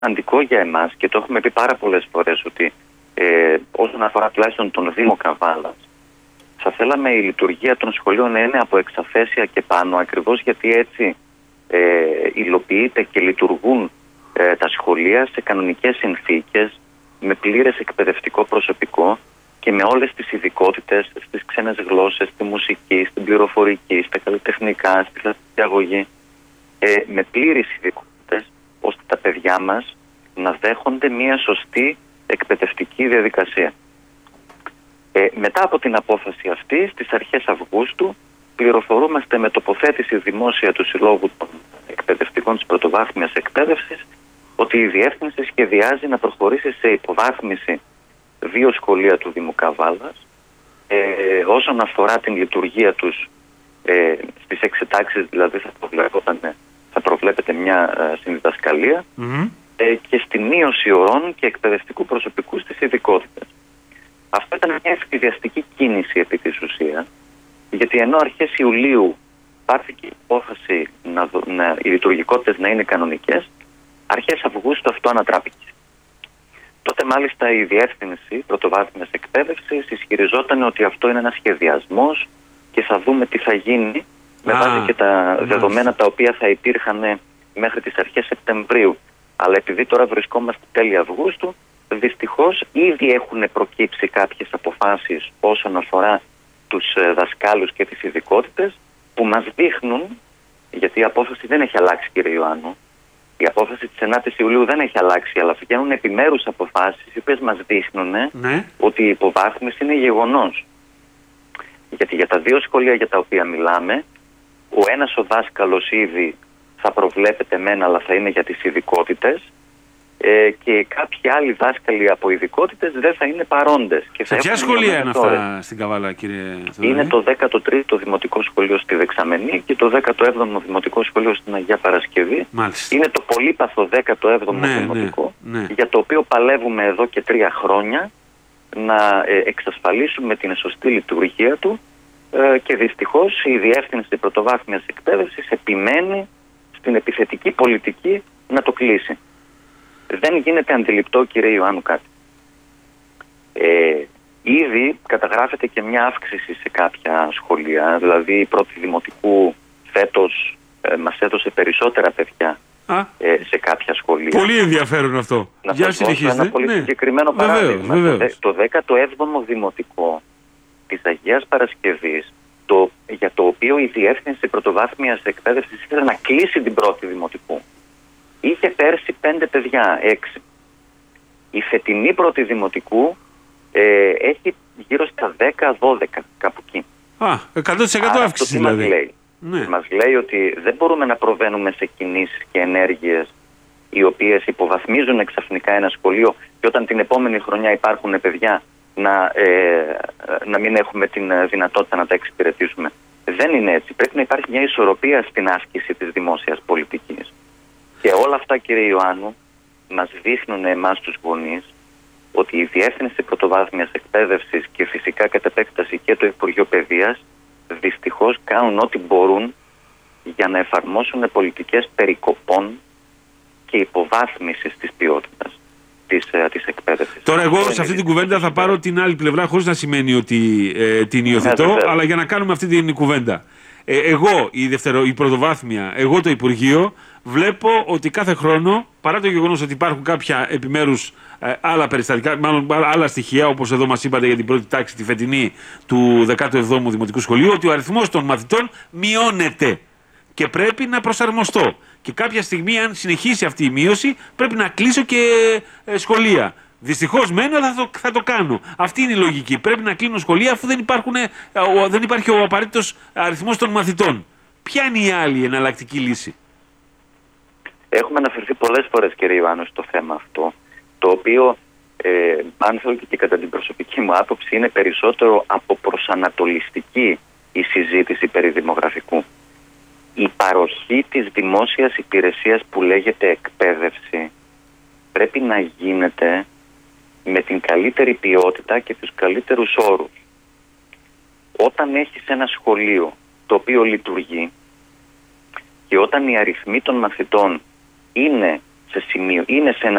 σημαντικό για εμάς και το έχουμε πει πάρα πολλές φορές ότι όσον αφορά τουλάχιστον τον Δήμο Καβάλας, θα θέλαμε η λειτουργία των σχολείων να είναι από εξαθέσια και πάνω, ακριβώς γιατί έτσι υλοποιείται και λειτουργούν τα σχολεία σε κανονικές συνθήκες, με πλήρες εκπαιδευτικό προσωπικό και με όλες τις ειδικότητες στις ξένες γλώσσες, στη μουσική, στην πληροφορική, στα καλλιτεχνικά, στη διαγωγή, με πλήρες ειδικότητες, ώστε τα παιδιά μας να δέχονται μια σωστή εκπαιδευτική διαδικασία. Μετά από την απόφαση αυτή, στις αρχές Αυγούστου, πληροφορούμαστε με τοποθέτηση δημόσια του Συλλόγου των Εκπαιδευτικών της Πρωτοβάθμιας Εκπαίδευσης ότι η Διεύθυνση σχεδιάζει να προχωρήσει σε υποβάθμιση 2 σχολεία του Δήμου Καβάλας όσον αφορά την λειτουργία τους στις εξετάξεις, δηλαδή θα προβλέπεται μια συνδιδασκαλία και στη μείωση ωρών και εκπαιδευτικού προσωπικού στις ειδικότητες. Αυτό ήταν μια ευκαιδιαστική κίνηση επί της ουσίας, γιατί ενώ αρχές Ιουλίου πάρθηκε η απόφαση οι λειτουργικότητες να είναι κανονικές, αρχές Αυγούστου αυτό ανατράπηκε. Τότε μάλιστα η Διεύθυνση Πρωτοβάθμιας Εκπαίδευσης ισχυριζόταν ότι αυτό είναι ένας σχεδιασμός και θα δούμε τι θα γίνει με βάση και τα δεδομένα τα οποία θα υπήρχαν μέχρι τις αρχές Σεπτεμβρίου. Αλλά επειδή τώρα βρισκόμαστε τέλη Αυγούστου, δυστυχώς ήδη έχουν προκύψει κάποιες αποφάσεις όσον αφορά τους δασκάλους και τις ειδικότητες που μας δείχνουν, γιατί η απόφαση δεν έχει αλλάξει, κύριε Ιωάννου, η απόφαση της 9ης Ιουλίου δεν έχει αλλάξει, αλλά βγαίνουν επιμέρους αποφάσεις οι οποίες μας δείχνουν ότι η υποβάθμιση είναι γεγονός. Γιατί για τα 2 σχολεία για τα οποία μιλάμε, ο ένας ο δάσκαλος ήδη θα προβλέπεται μένα, αλλά θα είναι για τις ειδικότητες, και κάποιοι άλλοι δάσκαλοι από ειδικότητες δεν θα είναι παρόντες. Σε ποια σχολεία είναι αυτά στην Καβάλα, κύριε Θεοδωρή? Είναι το 13ο Δημοτικό Σχολείο στη Δεξαμενή και το 17ο Δημοτικό Σχολείο στην Αγία Παρασκευή. Μάλιστα. Είναι το πολύπαθο 17ο Δημοτικό, για το οποίο παλεύουμε εδώ και 3 χρόνια να εξασφαλίσουμε την σωστή λειτουργία του, και δυστυχώς η Διεύθυνση Πρωτοβάθμιας Εκπαίδευσης επιμένει στην επιθετική πολιτική να το κλείσει. Δεν γίνεται αντιληπτό, κύριε Ιωάννου, κάτι. Ήδη καταγράφεται και μια αύξηση σε κάποια σχολεία, δηλαδή η πρώτη δημοτικού φέτος μας έδωσε περισσότερα παιδιά σε κάποια σχολεία. Πολύ ενδιαφέρον αυτό. Να σας δώσω ένα πολύ συγκεκριμένο παράδειγμα. Βεβαίως. Το 17ο Δημοτικό της Αγίας Παρασκευής, για το οποίο η Διεύθυνση Πρωτοβάθμιας Εκπαίδευσης ήθελε να κλείσει την πρώτη δημοτικού, είχε πέρσι 5 παιδιά, 6. Η φετινή πρώτη δημοτικού έχει γύρω στα 10-12, κάπου εκεί. 100% αύξηση δηλαδή. Μας λέει. Μας λέει ότι δεν μπορούμε να προβαίνουμε σε κινήσεις και ενέργειες οι οποίες υποβαθμίζουν ξαφνικά ένα σχολείο και όταν την επόμενη χρονιά υπάρχουν παιδιά να μην έχουμε την δυνατότητα να τα εξυπηρετήσουμε. Δεν είναι έτσι. Πρέπει να υπάρχει μια ισορροπία στην άσκηση της δημόσιας πολιτικής. Και όλα αυτά, κύριε Ιωάννου, μας δείχνουν εμάς τους γονείς ότι η Διεύθυνση Πρωτοβάθμιας Εκπαίδευσης και φυσικά κατ' επέκταση και το Υπουργείο Παιδείας δυστυχώς κάνουν ό,τι μπορούν για να εφαρμόσουν πολιτικές περικοπών και υποβάθμισης της ποιότητας της εκπαίδευσης. Τώρα εγώ σε αυτή την κουβέντα θα πάρω την άλλη πλευρά, χωρίς να σημαίνει ότι την υιοθετώ, αλλά για να κάνουμε αυτή την κουβέντα. Εγώ, η πρωτοβάθμια, εγώ το Υπουργείο, βλέπω ότι κάθε χρόνο, παρά το γεγονός ότι υπάρχουν κάποια επιμέρους άλλα περιστατικά, μάλλον άλλα στοιχεία, όπως εδώ μας είπατε για την πρώτη τάξη, τη φετινή του 17ου Δημοτικού Σχολείου, ότι ο αριθμός των μαθητών μειώνεται και πρέπει να προσαρμοστώ. Και κάποια στιγμή, αν συνεχίσει αυτή η μείωση, πρέπει να κλείσω και σχολεία. Δυστυχώς μένω, αλλά θα το κάνω. Αυτή είναι η λογική. Πρέπει να κλείνω σχολεία αφού δεν υπάρχει ο απαραίτητος αριθμός των μαθητών. Ποια είναι η άλλη εναλλακτική λύση? Έχουμε αναφερθεί πολλές φορές, κύριε Ιωάννου, στο θέμα αυτό, το οποίο, αν θέλετε και κατά την προσωπική μου άποψη, είναι περισσότερο από προσανατολιστική η συζήτηση περί δημογραφικού. Η παροχή της δημόσιας υπηρεσίας που λέγεται εκπαίδευση πρέπει να γίνεται με την καλύτερη ποιότητα και τους καλύτερους όρους. Όταν έχεις ένα σχολείο το οποίο λειτουργεί και όταν οι αριθμοί των μαθητών είναι σε σημείο, είναι σε ένα